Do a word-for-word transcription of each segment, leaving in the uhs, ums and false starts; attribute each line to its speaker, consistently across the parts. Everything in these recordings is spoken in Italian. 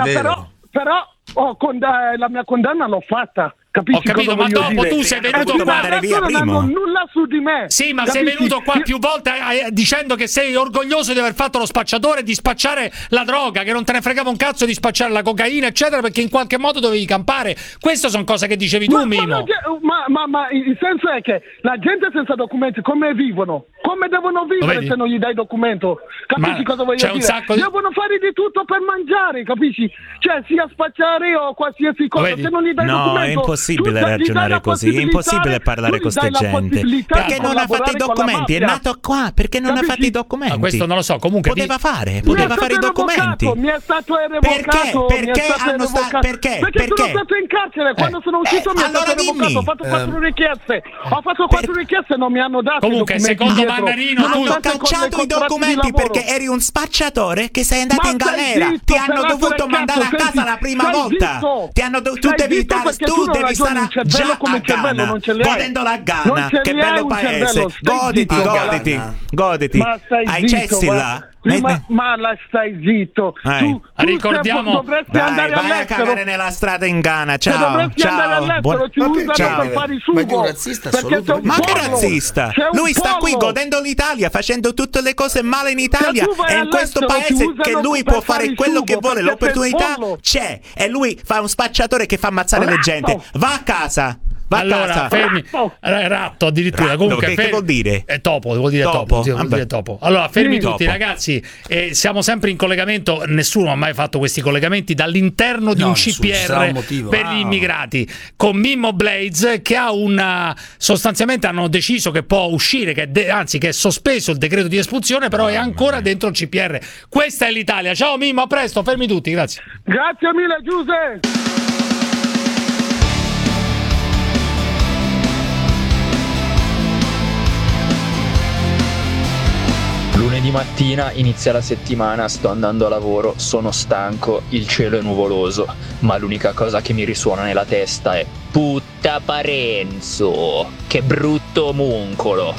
Speaker 1: guarda, però, però oh, conda- la mia condanna l'ho fatta. Capisci?
Speaker 2: Ho capito, ma dopo
Speaker 1: dire?
Speaker 2: tu sei venuto
Speaker 1: qua.
Speaker 2: via
Speaker 1: non hanno nulla su di me.
Speaker 2: Sì, ma
Speaker 1: capisci?
Speaker 2: sei venuto qua più volte eh, dicendo che sei orgoglioso di aver fatto lo spacciatore, di spacciare la droga, che non te ne fregava un cazzo di spacciare la cocaina, eccetera, perché in qualche modo dovevi campare. Queste sono cose che dicevi tu,
Speaker 1: ma,
Speaker 2: Mimo.
Speaker 1: Ma, ma, ma il senso è che la gente senza documenti come vivono? Come devono vivere se non gli dai documento? Capisci
Speaker 2: ma
Speaker 1: cosa voglio
Speaker 2: c'è
Speaker 1: dire?
Speaker 2: Un sacco di...
Speaker 1: Devono fare di tutto per mangiare, capisci? Cioè sia spacciare o qualsiasi cosa. Se non gli dai
Speaker 3: no,
Speaker 1: documento,
Speaker 3: è impossibile ragionare così, è impossibile parlare con queste gente. Perché non ha fatto i documenti? È nato qua, perché non
Speaker 1: Capisci?
Speaker 3: ha fatto i documenti?
Speaker 2: Ma questo non lo so, comunque
Speaker 3: poteva
Speaker 2: vi...
Speaker 3: fare, poteva fare i documenti.
Speaker 1: Mi è stato revocato.
Speaker 3: Perché? Perché
Speaker 1: mi è stato
Speaker 3: hanno sta... perché?
Speaker 1: Perché, perché sono stato in carcere, eh. quando sono uscito eh, mi è allora stato
Speaker 3: dimmi.
Speaker 1: revocato, ho fatto quattro eh. richieste. Ho fatto quattro per... richieste e non mi hanno dato
Speaker 2: comunque,
Speaker 1: i
Speaker 2: secondo
Speaker 1: dietro.
Speaker 2: Mannarino tu
Speaker 3: hanno cacciato i documenti perché eri un spacciatore che sei andato
Speaker 1: ma
Speaker 3: in galera.
Speaker 1: Zitto,
Speaker 3: ti hanno dovuto mandare a casa
Speaker 1: senti,
Speaker 3: la prima volta.
Speaker 1: Zitto.
Speaker 3: Ti hanno do... tu
Speaker 1: sei
Speaker 3: devi stare tu devi stare già
Speaker 1: come
Speaker 3: a Ghana,
Speaker 1: non ce
Speaker 3: godendo la Ghana. Che bello paese. Goditi, goditi, goditi. Hai cessi là.
Speaker 1: Ma, ma la stai zitto.
Speaker 3: Eh.
Speaker 1: Tu, tu
Speaker 2: ricordiamo
Speaker 1: dovresti
Speaker 3: dai,
Speaker 1: andare
Speaker 3: vai
Speaker 1: all'estero.
Speaker 3: a cagare nella strada in Ghana. Ciao.
Speaker 1: Se dovresti
Speaker 3: ciao.
Speaker 1: andare all'estero,
Speaker 3: Buon...
Speaker 1: ti usano
Speaker 3: ciao.
Speaker 1: per fare i sugo.
Speaker 4: Ma che un razzista assoluto.
Speaker 3: Ma che razzista? Lui sta qui godendo l'Italia, facendo tutte le cose male in Italia e in questo paese che lui può fare quello che vuole, l'opportunità c'è e lui fa un spacciatore che fa ammazzare le gente. Va a casa. Va
Speaker 2: allora, fermi. Ratto addirittura.
Speaker 3: Ratto,
Speaker 2: comunque,
Speaker 3: che,
Speaker 2: fer-
Speaker 3: che vuol dire?
Speaker 2: È topo, vuol dire
Speaker 3: topo.
Speaker 2: topo. Sì, vuol dire topo. Allora, fermi
Speaker 3: sì,
Speaker 2: tutti,
Speaker 3: topo.
Speaker 2: ragazzi. Eh, siamo sempre in collegamento. Nessuno ha mai fatto questi collegamenti dall'interno di
Speaker 4: no,
Speaker 2: un C P R
Speaker 4: motivo,
Speaker 2: per
Speaker 4: ah.
Speaker 2: gli immigrati con Mimmo Blades, che ha una. Sostanzialmente hanno deciso che può uscire, che de- anzi, che è sospeso il decreto di espulsione, però è ancora dentro il C P R. Questa è l'Italia. Ciao Mimmo, a presto, fermi tutti, grazie.
Speaker 1: Grazie mille, Giuseppe.
Speaker 5: Lunedì mattina inizia la settimana, sto andando a lavoro, sono stanco, il cielo è nuvoloso, ma l'unica cosa che mi risuona nella testa è Putta Parenzo, che brutto omuncolo.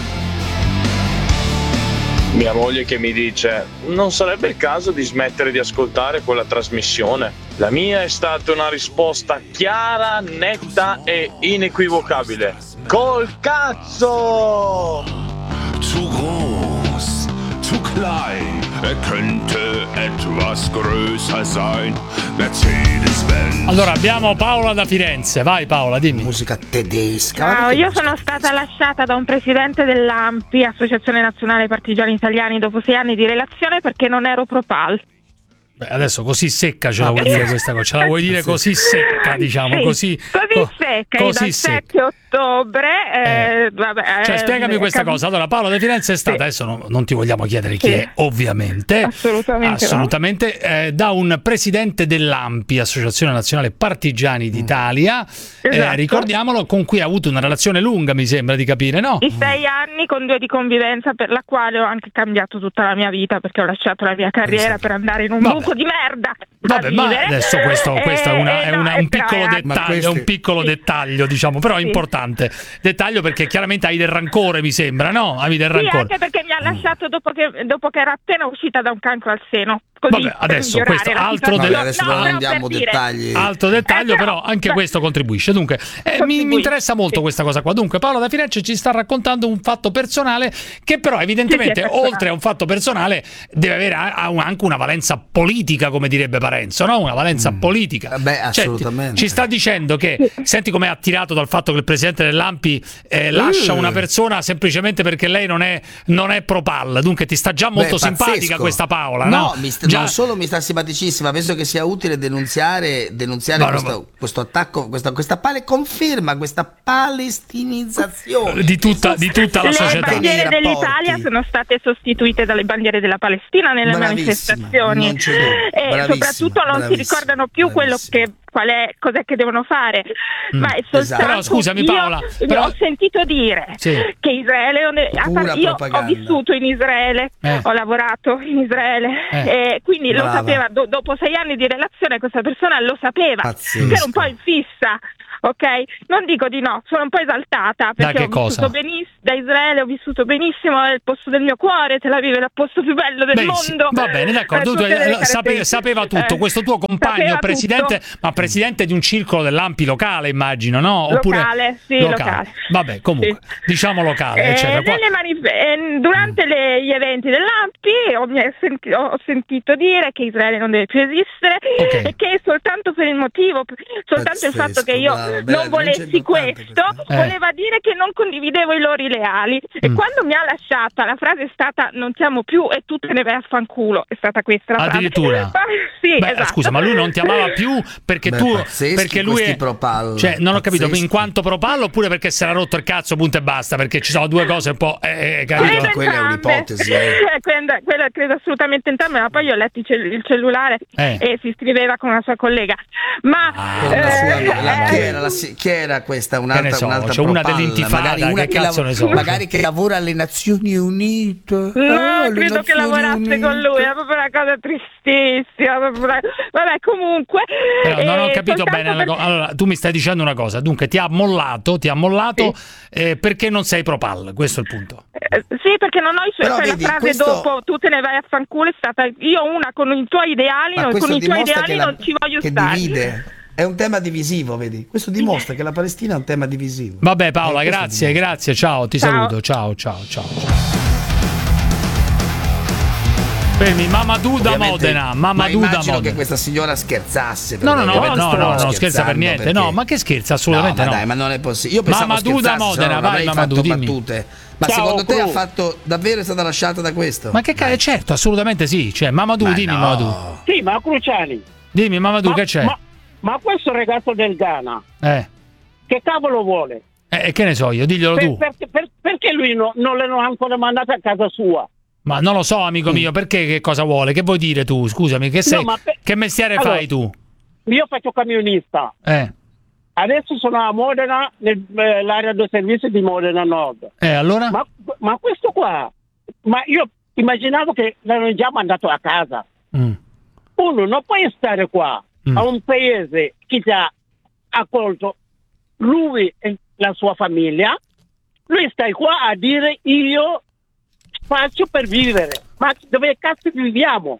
Speaker 6: Mia moglie che mi dice: non sarebbe il caso di smettere di ascoltare quella trasmissione? La mia è stata una risposta chiara, netta e inequivocabile: col cazzo!
Speaker 7: Zu groß, zu klein, er könnte etwas größer sein. Mercedes-Benz.
Speaker 2: Allora abbiamo Paola da Firenze, vai Paola, dimmi.
Speaker 4: Musica tedesca.
Speaker 8: Ciao, io sono stata lasciata da un presidente dell'A M P I, Associazione Nazionale Partigiani Italiani, dopo sei anni di relazione perché non ero pro-Pal.
Speaker 2: Beh, adesso così secca ce la vuoi dire questa cosa? Ce la vuoi dire così secca, diciamo,
Speaker 8: sì,
Speaker 2: così
Speaker 8: così
Speaker 2: co-
Speaker 8: secca,
Speaker 2: così
Speaker 8: dal
Speaker 2: secca.
Speaker 8: sette ottobre eh,
Speaker 2: Eh.
Speaker 8: vabbè,
Speaker 2: Cioè,
Speaker 8: eh,
Speaker 2: spiegami
Speaker 8: eh,
Speaker 2: questa
Speaker 8: cap-
Speaker 2: cosa. Allora, Paola De Firenze è stata,
Speaker 8: sì.
Speaker 2: adesso no, non ti vogliamo chiedere chi
Speaker 8: Sì.
Speaker 2: è, ovviamente,
Speaker 8: assolutamente,
Speaker 2: assolutamente eh, da un presidente dell'A M P I, Associazione Nazionale Partigiani d'Italia,
Speaker 8: Esatto.
Speaker 2: eh, ricordiamolo, con cui ha avuto una relazione lunga, mi sembra di capire, no?
Speaker 8: I sei anni con due di convivenza, per la quale ho anche cambiato tutta la mia vita, perché ho lasciato la mia carriera per andare in un
Speaker 2: Vabbè.
Speaker 8: buco di merda.
Speaker 2: Vabbè, ma adesso questo, questo è, una,
Speaker 8: Eh,
Speaker 2: è
Speaker 8: no,
Speaker 2: una,
Speaker 8: è
Speaker 2: un piccolo
Speaker 8: tra-
Speaker 2: dettaglio,
Speaker 4: questi-
Speaker 2: è un piccolo
Speaker 8: Sì.
Speaker 2: dettaglio, diciamo, però è
Speaker 8: Sì.
Speaker 2: importante. Dettaglio perché chiaramente hai del rancore, mi sembra, no? Avevi del
Speaker 8: Sì,
Speaker 2: rancore.
Speaker 8: anche perché mi ha lasciato dopo che, dopo che era appena uscita da un cancro al seno. Così,
Speaker 2: Vabbè, adesso
Speaker 8: per
Speaker 2: questo
Speaker 8: migliorare la
Speaker 2: altro
Speaker 8: situazione.
Speaker 2: del-
Speaker 4: adesso
Speaker 8: No,
Speaker 4: non
Speaker 8: però
Speaker 4: andiamo
Speaker 8: per dire-
Speaker 4: dettagli.
Speaker 2: Altro dettaglio,
Speaker 8: Eh,
Speaker 2: però,
Speaker 8: però,
Speaker 2: anche
Speaker 8: beh,
Speaker 2: questo contribuisce. Dunque, eh, mi, mi
Speaker 8: contribuisce,
Speaker 2: interessa molto
Speaker 8: sì.
Speaker 2: questa cosa qua. Dunque, Paola da Firenze ci sta raccontando un fatto personale che però evidentemente,
Speaker 8: Sì, sì, è personale.
Speaker 2: oltre a un fatto personale, deve avere a- a un- anche una valenza politica, come direbbe Parenzo, no? Una valenza politica.
Speaker 4: Eh beh,
Speaker 2: Cioè,
Speaker 4: assolutamente.
Speaker 2: ti- ci sta dicendo che, senti com'è attirato dal fatto che il presidente dell'A M P I eh, lascia
Speaker 4: Uh.
Speaker 2: una persona semplicemente perché lei non è, non è pro-pal. Dunque ti sta già molto
Speaker 4: Beh,
Speaker 2: simpatica
Speaker 4: pazzesco.
Speaker 2: questa Paola, no?
Speaker 4: No, mi sta-
Speaker 2: Già-
Speaker 4: non solo mi sta simpaticissima, penso che sia utile denunziare, denunziare
Speaker 2: No, no,
Speaker 4: questo,
Speaker 2: ma-
Speaker 4: questo attacco, questa, questa pale conferma, questa palestinizzazione
Speaker 2: di tutta, di tutta la
Speaker 8: Le
Speaker 2: società.
Speaker 8: bandiere
Speaker 4: Nei rapporti.
Speaker 8: dell'Italia sono state sostituite dalle bandiere della Palestina nelle
Speaker 4: Bravissima,
Speaker 8: manifestazioni
Speaker 4: non c'è dubbio.
Speaker 8: e
Speaker 4: Bravissima,
Speaker 8: soprattutto non si
Speaker 4: bravissima,
Speaker 8: ricordano più quello
Speaker 4: bravissima.
Speaker 8: che qual è, cos'è che devono fare. Ma è soltanto
Speaker 4: esatto.
Speaker 2: Però, scusami,
Speaker 8: io-
Speaker 2: Paola,
Speaker 8: io
Speaker 2: però-
Speaker 8: ho sentito dire
Speaker 2: Sì.
Speaker 8: che Israele a
Speaker 4: Pura
Speaker 8: par- io ho
Speaker 4: propaganda.
Speaker 8: vissuto in Israele,
Speaker 2: Eh.
Speaker 8: ho lavorato in Israele
Speaker 2: Eh.
Speaker 8: e quindi lo
Speaker 4: Brava.
Speaker 8: sapeva do- dopo sei anni di relazione questa persona lo sapeva,
Speaker 4: Pazzesco.
Speaker 8: che era un po' in fissa ok? Non dico di no, sono un po' esaltata perché
Speaker 2: da che
Speaker 8: ho
Speaker 2: cosa?
Speaker 8: vissuto benissimo da Israele, ho vissuto benissimo, è il posto del mio cuore, Tel Aviv è il posto più bello del
Speaker 2: Beh,
Speaker 8: mondo.
Speaker 2: sì, va bene, d'accordo, tu, eh, sape, sapeva tutto, eh, questo tuo compagno, presidente, tutto. Ma presidente di un circolo dell'A M P I locale, immagino, no? Oppure
Speaker 8: locale, sì, locale. locale.
Speaker 2: Vabbè, comunque, sì. diciamo locale,
Speaker 8: eh,
Speaker 2: eccetera.
Speaker 8: Nelle manif- eh, durante mm. le, gli eventi dell'A M P I ho, mi senti- ho sentito dire che Israele non deve più esistere, okay. e che soltanto per il motivo, soltanto Pazzesco, il fatto che io bravo, non beh, volessi questo, eh. voleva dire che non condividevo i loro ideali. E mm. quando mi ha lasciata, la frase è stata non siamo più e tu te ne vai a fanculo, è stata questa la frase.
Speaker 2: Addirittura?
Speaker 8: Sì,
Speaker 2: beh,
Speaker 8: esatto.
Speaker 2: Scusa, ma lui non ti amava più perché
Speaker 4: beh,
Speaker 2: tu
Speaker 4: pazzeschi,
Speaker 2: perché lui è
Speaker 4: propal,
Speaker 2: cioè non ho capito,
Speaker 4: pazzeschi.
Speaker 2: in quanto propallo oppure perché si era rotto il cazzo punto e basta, perché ci sono due cose un po' eh,
Speaker 4: capito? Quella è un'ipotesi, eh.
Speaker 8: quella, quella credo assolutamente entrambe, ma poi io ho letto il cellulare eh. e si scriveva con una sua collega. Ma
Speaker 4: ah, eh, sua, la, chi, era la, chi era questa? Un'altra,
Speaker 2: so,
Speaker 4: un'altra
Speaker 2: cioè una dell'intifada,
Speaker 4: magari una
Speaker 2: che
Speaker 4: che,
Speaker 2: cazzo
Speaker 4: lav-
Speaker 2: ne so.
Speaker 4: magari che lavora alle Nazioni Unite.
Speaker 8: No,
Speaker 4: oh,
Speaker 8: credo
Speaker 4: Nazioni
Speaker 8: che lavorasse
Speaker 4: Unite.
Speaker 8: con lui, è proprio una cosa tristissima. Vabbè, comunque.
Speaker 2: Però non ho capito bene.
Speaker 8: Per...
Speaker 2: Allora, tu mi stai dicendo una cosa, dunque ti ha mollato, ti ha mollato sì. eh, perché non sei pro-pal, questo è il punto.
Speaker 8: Eh, sì, perché non ho i suoi,
Speaker 4: vedi,
Speaker 8: la frase
Speaker 4: questo...
Speaker 8: dopo tu te ne vai a fanculo è stata io una con i tuoi ideali, non, con i tuoi ideali la... non ci voglio
Speaker 4: che
Speaker 8: stare.
Speaker 4: Divide. È un tema divisivo, vedi? Questo dimostra che la Palestina è un tema divisivo.
Speaker 2: Vabbè Paola, grazie,
Speaker 4: dimostra.
Speaker 2: grazie, ciao, ti
Speaker 8: ciao.
Speaker 2: saluto, ciao, ciao, ciao. Fermi, Mamadou da Modena, Mamadou da Modena.
Speaker 4: Che questa signora scherzasse.
Speaker 2: No, no, no, no, no, no, non scherza per niente,
Speaker 4: perché...
Speaker 2: no, ma che scherza, assolutamente
Speaker 4: no. Ma
Speaker 2: no.
Speaker 4: dai, ma non è possibile. Io pensavo
Speaker 2: Mamadou da Modena, vai Mamadou, dimmi.
Speaker 4: Battute. Ma
Speaker 9: Ciao,
Speaker 4: secondo te
Speaker 9: Cru.
Speaker 4: ha fatto davvero è stata lasciata da questo?
Speaker 2: Ma che cazzo, certo, assolutamente sì, cioè Mamadou,
Speaker 4: ma
Speaker 2: dimmi
Speaker 4: no.
Speaker 2: Mamadou.
Speaker 9: Sì, ma Cruciani.
Speaker 2: Dimmi Mamadou,
Speaker 9: ma,
Speaker 2: che c'è?
Speaker 9: Ma, ma questo ragazzo del Ghana,
Speaker 2: eh.
Speaker 9: che cavolo vuole?
Speaker 2: Eh, che ne so io, diglielo
Speaker 9: per,
Speaker 2: tu.
Speaker 9: Per, per, perché lui no, non l'hanno ancora mandato a casa sua?
Speaker 2: Ma non lo so, amico mio, perché che cosa vuole? Che vuoi dire tu? Scusami, che sei?
Speaker 9: No, per...
Speaker 2: Che mestiere
Speaker 9: allora,
Speaker 2: fai tu?
Speaker 9: Io faccio camionista.
Speaker 2: Eh.
Speaker 9: Adesso sono a Modena, nell'area del servizio di Modena Nord.
Speaker 2: Eh, allora?
Speaker 9: Ma, ma questo qua, ma io immaginavo che l'hanno già mandato a casa.
Speaker 2: Mm.
Speaker 9: Uno non può stare qua, mm. a un paese che ti ha accolto lui e la sua famiglia. Lui sta qua a dire io faccio per vivere. Ma dove cazzo viviamo?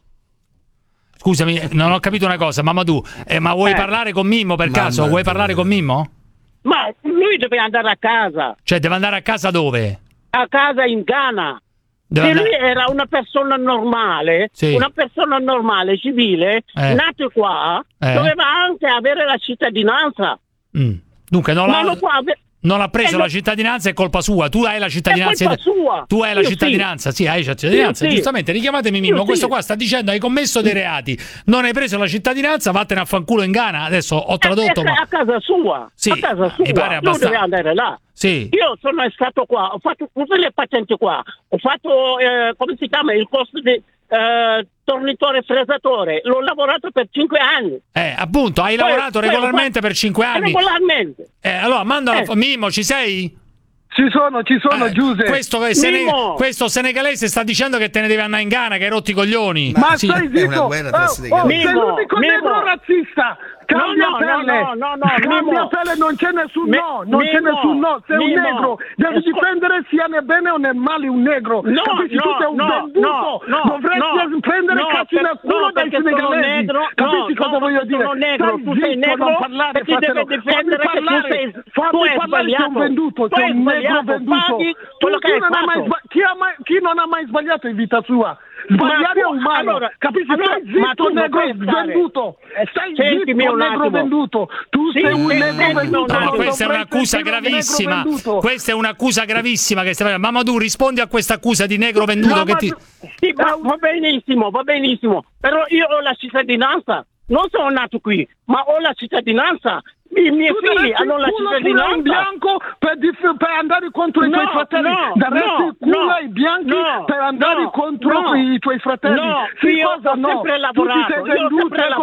Speaker 2: Scusami, non ho capito una cosa, Mamadou, eh, ma vuoi eh. parlare con Mimmo per Mamma caso? Vuoi parlare con Mimmo?
Speaker 9: Ma lui deve andare a casa.
Speaker 2: Cioè, deve andare a casa dove?
Speaker 9: A casa in Ghana.
Speaker 2: Deve
Speaker 9: Se
Speaker 2: andare...
Speaker 9: lui era una persona normale,
Speaker 2: sì.
Speaker 9: una persona normale, civile,
Speaker 2: eh.
Speaker 9: nato qua, eh. doveva anche avere la cittadinanza.
Speaker 2: Mm. Dunque, non
Speaker 9: ma
Speaker 2: la...
Speaker 9: non può avere...
Speaker 2: Non ha preso
Speaker 9: eh,
Speaker 2: la cittadinanza, è colpa sua. Tu hai la cittadinanza.
Speaker 9: È colpa sua.
Speaker 2: Tu hai la
Speaker 9: Io
Speaker 2: cittadinanza, sì,
Speaker 9: sì
Speaker 2: hai la cittadinanza.
Speaker 9: Sì,
Speaker 2: Giustamente, richiamatemi Mimmo.
Speaker 9: Io
Speaker 2: Questo
Speaker 9: sì.
Speaker 2: qua sta dicendo hai commesso dei reati. Non hai preso la cittadinanza, vattene a fanculo in Ghana. Adesso ho tradotto.
Speaker 9: È,
Speaker 2: ma...
Speaker 9: a casa sua.
Speaker 2: Sì,
Speaker 9: a casa sua.
Speaker 2: mi pare abbastanza.
Speaker 9: Lui deve andare là.
Speaker 2: Sì.
Speaker 9: Io sono stato qua, ho fatto tutte le patenti qua. Ho fatto, eh, come si chiama, il corso di eh, tornitore fresatore. L'ho lavorato per cinque anni.
Speaker 2: Eh, appunto, hai
Speaker 9: poi,
Speaker 2: lavorato
Speaker 9: poi
Speaker 2: regolarmente
Speaker 9: fatto...
Speaker 2: per cinque anni.
Speaker 9: Regolarmente.
Speaker 2: Eh, allora, mandalo.
Speaker 9: Eh.
Speaker 2: Mimmo, ci sei?
Speaker 1: Ci sono, ci sono,
Speaker 2: eh,
Speaker 1: Giuseppe.
Speaker 2: Questo, è sene... questo senegalese sta dicendo che te ne devi andare in Ghana, che hai rotti i coglioni.
Speaker 1: Ma
Speaker 2: sì.
Speaker 1: stai zitto! Oh, oh, sei l'unico negro razzista! Cambia
Speaker 9: no,
Speaker 1: pelle!
Speaker 9: No, no, no,
Speaker 1: Cambia pelle, non c'è nessun
Speaker 9: Mi,
Speaker 1: no! Non
Speaker 9: Mimo,
Speaker 1: c'è nessun no! Sei
Speaker 9: Mimo,
Speaker 1: un negro! Devi
Speaker 9: Ascol-
Speaker 1: difendere sia nel bene o nel male un negro!
Speaker 9: No,
Speaker 1: Capisci?
Speaker 9: no,
Speaker 1: Tu sei un
Speaker 9: no,
Speaker 1: venduto!
Speaker 9: no, no,
Speaker 1: Dovresti
Speaker 9: no,
Speaker 1: prendere
Speaker 9: no,
Speaker 1: cazzi
Speaker 9: per,
Speaker 1: nel culo
Speaker 9: no,
Speaker 1: dai
Speaker 9: perché sono
Speaker 1: senegalesi!
Speaker 9: negro,
Speaker 1: Capisci
Speaker 9: no,
Speaker 1: cosa
Speaker 9: no,
Speaker 1: voglio dire?
Speaker 9: sono negro,
Speaker 1: Stai
Speaker 9: tu sei
Speaker 1: zitto,
Speaker 9: negro,
Speaker 1: non parlare,
Speaker 9: e ti deve difendere
Speaker 1: fammi
Speaker 9: che tu
Speaker 1: parlare!
Speaker 9: sei-
Speaker 1: Fammi
Speaker 9: tu hai
Speaker 1: parlare, sei un
Speaker 9: sbagliato.
Speaker 1: venduto!
Speaker 9: Tu
Speaker 1: Sei
Speaker 9: hai
Speaker 1: un negro
Speaker 9: sbagliato,
Speaker 1: venduto!
Speaker 9: paghi
Speaker 1: Tu,
Speaker 9: quello che
Speaker 1: chi,
Speaker 9: hai
Speaker 1: non ha mai
Speaker 9: fatto.
Speaker 1: sba- chi, ha mai, chi non ha mai sbagliato in vita sua? Sbagliare è umano,
Speaker 9: allora,
Speaker 1: capisci?
Speaker 9: allora,
Speaker 1: Stai
Speaker 9: ma
Speaker 1: zitto,
Speaker 9: tu non
Speaker 1: negro
Speaker 9: puoi stare.
Speaker 1: venduto! Stai
Speaker 9: Sentimi
Speaker 1: zitto,
Speaker 9: un
Speaker 1: negro
Speaker 9: attimo.
Speaker 1: venduto! Tu
Speaker 9: Sì,
Speaker 1: sei un
Speaker 9: sì,
Speaker 1: negro
Speaker 9: sentimi
Speaker 1: venduto!
Speaker 9: un
Speaker 2: No,
Speaker 9: attimo.
Speaker 2: questa è un'accusa gravissima. Questa è un'accusa gravissima che stai facendo. Mamadou, rispondi a questa accusa di negro venduto
Speaker 9: No,
Speaker 2: che
Speaker 9: ma,
Speaker 2: ti...
Speaker 9: sì, ma va benissimo, va benissimo. Però io ho la cittadinanza. Non sono nato qui, ma ho la cittadinanza. I miei
Speaker 1: Tu
Speaker 9: figli hanno la cittadinanza.
Speaker 1: in bianco per, dif- per andare contro i tuoi
Speaker 9: No,
Speaker 1: fratelli.
Speaker 9: no,
Speaker 1: Daresti
Speaker 9: no,
Speaker 1: il culo
Speaker 9: no,
Speaker 1: ai bianchi
Speaker 9: no,
Speaker 1: per andare
Speaker 9: no,
Speaker 1: contro
Speaker 9: no,
Speaker 1: i tuoi fratelli.
Speaker 9: no,
Speaker 1: Sì,
Speaker 9: io
Speaker 1: cosa
Speaker 9: ho
Speaker 1: no?
Speaker 9: sempre
Speaker 1: Tu ti
Speaker 9: lavorato,
Speaker 1: sei
Speaker 9: io ho
Speaker 1: venduto,
Speaker 9: sempre
Speaker 1: ecco
Speaker 9: lavorato.
Speaker 1: perché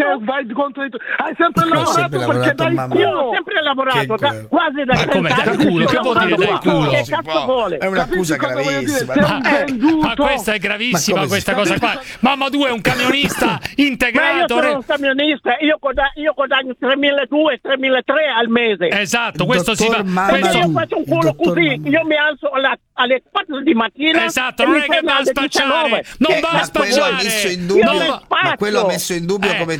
Speaker 1: vai contro i tuoi... Hai sempre lavorato
Speaker 4: sempre
Speaker 1: perché
Speaker 4: lavorato,
Speaker 1: dai
Speaker 4: mamma.
Speaker 1: culo.
Speaker 9: Io ho sempre lavorato, da,
Speaker 4: Che-
Speaker 9: quasi da
Speaker 2: Ma come
Speaker 9: trenta
Speaker 2: dai
Speaker 9: anni.
Speaker 2: culo? Che vuol dire dai culo?
Speaker 9: Che cazzo vuole?
Speaker 4: È un'accusa
Speaker 1: Capisci cosa voglio dire?
Speaker 4: gravissima.
Speaker 1: Sei
Speaker 4: no?
Speaker 1: un
Speaker 2: Ma,
Speaker 1: venduto.
Speaker 2: ma questa è gravissima,
Speaker 4: Ma come
Speaker 2: questa
Speaker 4: si-
Speaker 2: cosa qua. Mamma tu è un camionista
Speaker 9: Ma io
Speaker 2: integrato.
Speaker 9: sono
Speaker 2: re-
Speaker 9: un camionista, io, guada- io guadagno tremiladuecento tremilatré al mese.
Speaker 2: Esatto,
Speaker 4: Il
Speaker 2: questo si
Speaker 4: dottor
Speaker 2: fa.
Speaker 4: Mamma-
Speaker 9: Quando
Speaker 2: Questo,
Speaker 9: io faccio un culo
Speaker 4: il dottor
Speaker 9: così,
Speaker 4: Mamma-
Speaker 9: io mi alzo alla- alle quattro di mattina.
Speaker 2: esatto,
Speaker 9: e
Speaker 2: non
Speaker 9: mi
Speaker 2: è che
Speaker 9: prendo
Speaker 2: va a
Speaker 9: alle
Speaker 2: spacciare,
Speaker 9: diciannove.
Speaker 2: non
Speaker 9: Che
Speaker 2: va a
Speaker 4: Ma quello ha
Speaker 2: spacciare.
Speaker 4: messo in
Speaker 9: Io
Speaker 4: dubbio,
Speaker 9: ne
Speaker 2: Non va-
Speaker 9: spaccio.
Speaker 4: ma quello ha messo in dubbio
Speaker 2: Eh,
Speaker 4: come